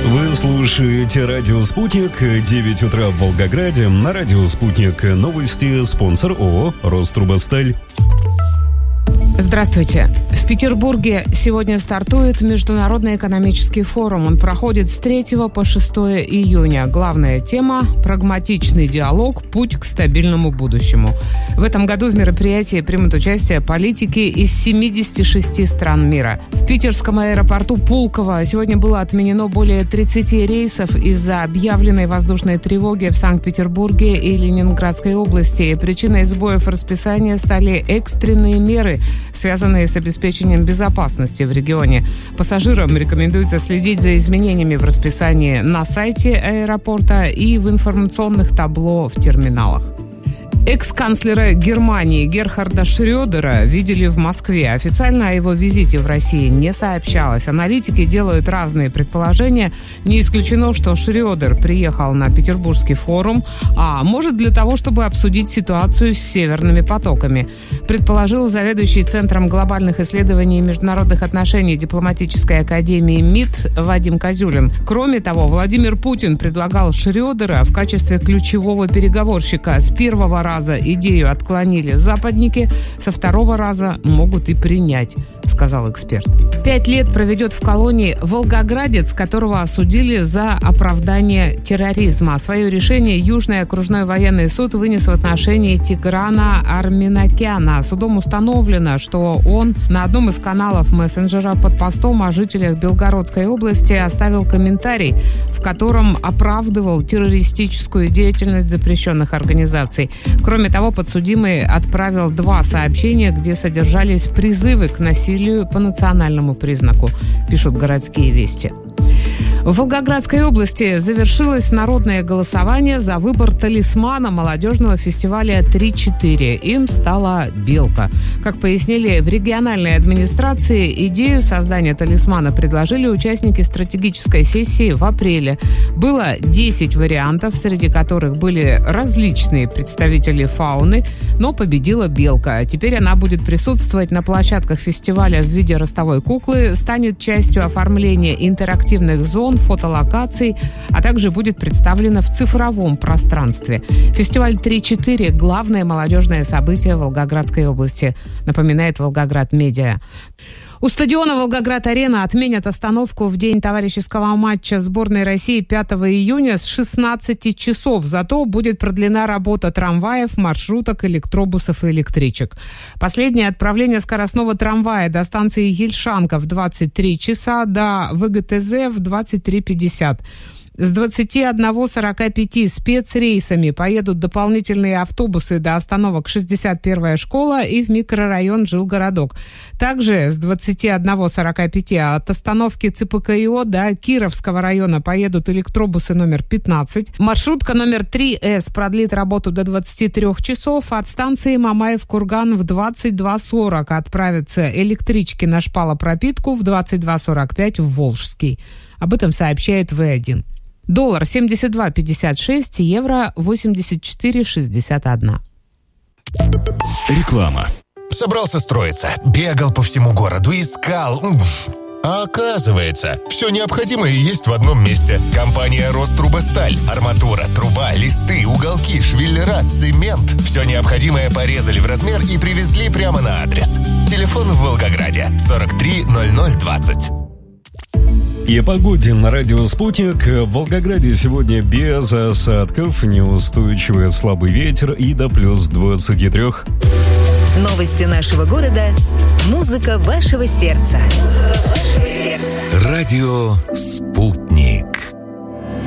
Вы слушаете «Радио Спутник», 9 утра в Волгограде. На «Радио Спутник» новости, спонсор ООО «Рострубосталь». Здравствуйте. В Петербурге сегодня стартует Международный экономический форум. Он проходит с 3 по 6 июня. Главная тема – прагматичный диалог, путь к стабильному будущему. В этом году в мероприятии примут участие политики из 76 стран мира. В питерском аэропорту Пулково сегодня было отменено более 30 рейсов из-за объявленной воздушной тревоги в Санкт-Петербурге и Ленинградской области. Причиной сбоев расписания стали экстренные меры, связанные с обеспечением безопасности в регионе. Пассажирам рекомендуется следить за изменениями в расписании на сайте аэропорта и в информационных табло в терминалах. Экс-канцлера Германии Герхарда Шрёдера видели в Москве. Официально о его визите в России не сообщалось. Аналитики делают разные предположения. Не исключено, что Шрёдер приехал на Петербургский форум, а может для того, чтобы обсудить ситуацию с северными потоками. Предположил заведующий Центром глобальных исследований и международных отношений Дипломатической академии МИД Вадим Козюлин. Кроме того, Владимир Путин предлагал Шрёдера в качестве ключевого переговорщика. С первого раза идею отклонили западники, со второго раза могут и принять, сказал эксперт. 5 лет проведет в колонии волгоградец, которого осудили за оправдание терроризма. Свое решение Южный окружной военный суд вынес в отношении Тиграна Арменакяна. Судом установлено, что он на одном из каналов мессенджера под постом о жителях Белгородской области оставил комментарий, в котором оправдывал террористическую деятельность запрещенных организаций. Кроме того, подсудимый отправил 2 сообщения, где содержались призывы к насилию по национальному признаку, пишут «Городские вести». В Волгоградской области завершилось народное голосование за выбор талисмана молодежного фестиваля 3-4. Им стала «Белка». Как пояснили в региональной администрации, идею создания талисмана предложили участники стратегической сессии в апреле. Было 10 вариантов, среди которых были различные представители фауны, но победила «Белка». Теперь она будет присутствовать на площадках фестиваля в виде ростовой куклы, станет частью оформления интерактивных зон, фотолокаций, а также будет представлена в цифровом пространстве. Фестиваль 3-4 – главное молодежное событие Волгоградской области, напоминает Волгоград Медиа. У стадиона «Волгоград-Арена» отменят остановку в день товарищеского матча сборной России 5 июня с 16 часов. Зато будет продлена работа трамваев, маршруток, электробусов и электричек. Последнее отправление скоростного трамвая до станции Ельшанка в 23 часа, до ВГТЗ в 23:50. С 21:45 спецрейсами поедут дополнительные автобусы до остановок 61-я школа и в микрорайон Жилгородок. Также с 21:45 от остановки ЦПКИО до Кировского района поедут электробусы номер 15. Маршрутка номер 3С продлит работу до 23 часов. От станции Мамаев-Курган в 22:40 отправятся электрички на шпалопропитку, в 22:45 в Волжский. Об этом сообщает В1. Доллар 72,56, евро 84,61. Реклама. Собрался строиться, бегал по всему городу, искал. А оказывается, все необходимое есть в одном месте. Компания «Рострубосталь». Арматура, труба, листы, уголки, швеллера, цемент. Все необходимое порезали в размер и привезли прямо на адрес. Телефон в Волгограде 43 0020. И о погоде на радио «Спутник». В Волгограде сегодня без осадков, неустойчивый слабый ветер и до плюс 23. Новости нашего города. Музыка вашего сердца. Радио «Спутник».